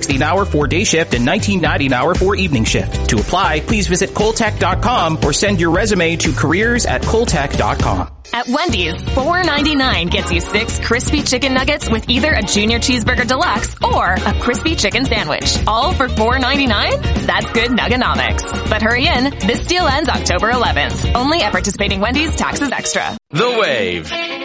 $16 an hour for day shift and $19.90 an hour for evening shift. To apply, please visit Coltech.com or send your resume to careers@Coltech.com. At Wendy's, $4.99 gets you 6 crispy chicken nuggets with either a junior cheeseburger deluxe or a crispy chicken sandwich. All for $4.99? That's good nugganomics. But hurry in, this deal ends October 11th. Only at participating Wendy's, taxes extra. The Wave.